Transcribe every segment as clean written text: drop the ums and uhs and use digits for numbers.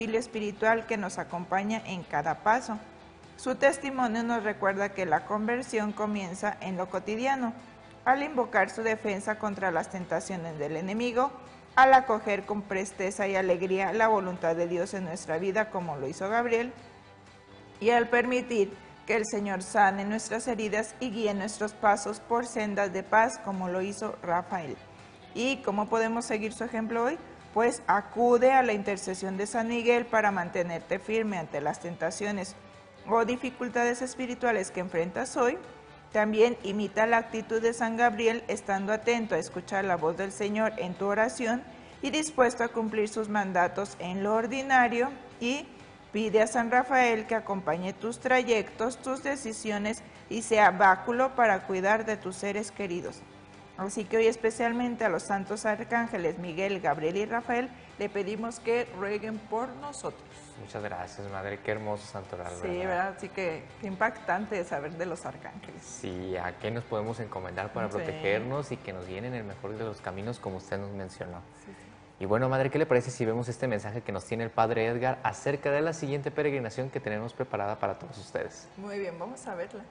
espiritual que nos acompaña en cada paso. Su testimonio nos recuerda que la conversión comienza en lo cotidiano, al invocar su defensa contra las tentaciones del enemigo, al acoger con presteza y alegría la voluntad de Dios en nuestra vida, como lo hizo Gabriel, y al permitir que el Señor sane nuestras heridas y guíe nuestros pasos por sendas de paz, como lo hizo Rafael. ¿Y cómo podemos seguir su ejemplo hoy? Pues acude a la intercesión de San Miguel para mantenerte firme ante las tentaciones o dificultades espirituales que enfrentas hoy. También imita la actitud de San Gabriel, estando atento a escuchar la voz del Señor en tu oración y dispuesto a cumplir sus mandatos en lo ordinario, y pide a San Rafael que acompañe tus trayectos, tus decisiones y sea báculo para cuidar de tus seres queridos. Así que hoy, especialmente a los santos arcángeles Miguel, Gabriel y Rafael, le pedimos que rueguen por nosotros. Muchas gracias, Madre. Qué hermoso santoral, Sí, ¿verdad? Así que qué impactante saber de los arcángeles. Sí, ¿a qué nos podemos encomendar para protegernos y que nos guíen en el mejor de los caminos, como usted nos mencionó? Sí, sí. Y bueno, Madre, ¿qué le parece si vemos este mensaje que nos tiene el Padre Edgar acerca de la siguiente peregrinación que tenemos preparada para todos ustedes? Muy bien, vamos a verla.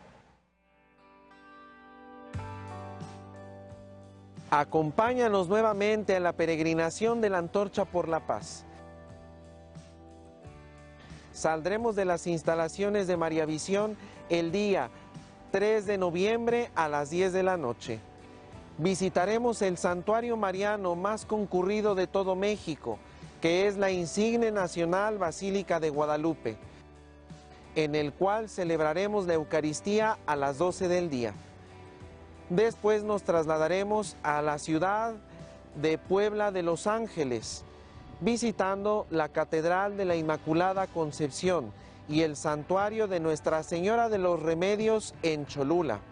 Acompáñanos nuevamente a la peregrinación de la Antorcha por la Paz. Saldremos de las instalaciones de María Visión el día 3 de noviembre a las 10 de la noche. Visitaremos el santuario mariano más concurrido de todo México, que es la insigne nacional Basílica de Guadalupe, en el cual celebraremos la Eucaristía a las 12 del día. Después nos trasladaremos a la ciudad de Puebla de Los Ángeles, visitando la Catedral de la Inmaculada Concepción y el santuario de Nuestra Señora de los Remedios en Cholula.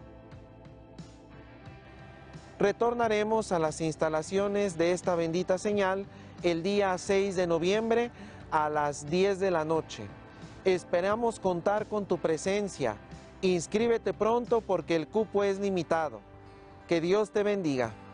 Retornaremos a las instalaciones de esta bendita señal el día 6 de noviembre a las 10 de la noche. Esperamos contar con tu presencia. Inscríbete pronto porque el cupo es limitado. Que Dios te bendiga.